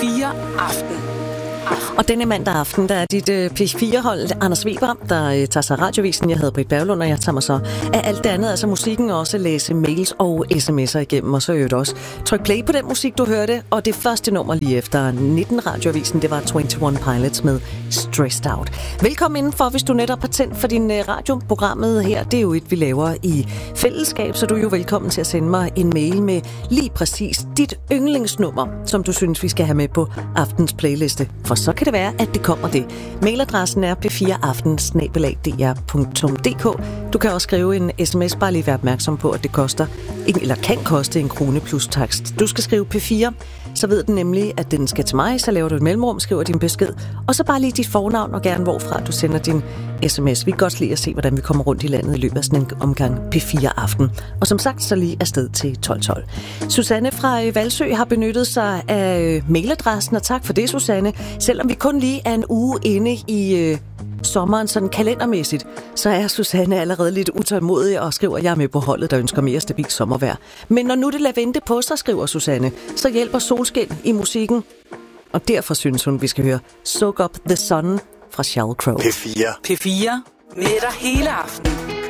P4 Aften. Og denne mandag aften, der er dit P4-hold, Anders Weber, der tager sig radiovisen. Jeg hedder Britt Berglund, og jeg tager mig så af alt det andet, altså musikken, og også læse mails og sms'er igennem. Og så øvrigt også tryk play på den musik, du hørte. Og det første nummer lige efter 19 radioavisen, det var 21 Pilots med Stressed Out. Velkommen indenfor, hvis du netop har tændt for din radioprogrammet her. Det er jo et, vi laver i fællesskab, så du er jo velkommen til at sende mig en mail med lige præcis dit yndlingsnummer, som du synes, vi skal have med på aftens playliste. For så kan det være, at det kommer det. Mailadressen er p4aften@dr.dk. Du kan også skrive en sms, bare lige være opmærksom på, at det koster kan koste 1 krone plus takst. Du skal skrive P4, så ved den nemlig, at den skal til mig, så laver du et mellemrum, skriver din besked, og så bare lige dit fornavn og gerne hvorfra du sender din sms. Vi kan godt lide at se, hvordan vi kommer rundt i landet i løbet af sådan en omgang P4 Aften. Og som sagt, så lige afsted til 12:12. Susanne fra Valsø har benyttet sig af mailadressen, og tak for det, Susanne. Selvom vi kun lige er en uge inde i sommeren sådan kalendermæssigt, så er Susanne allerede lidt utålmodig og skriver, at jeg er med på holdet, der ønsker mere stabilt sommervejr. Men når nu det lader vente på sig, skriver Susanne, så hjælper solskin i musikken. Og derfor synes hun, vi skal høre Soak Up the Sun fra Sheryl Crow. P4 med dig hele aften.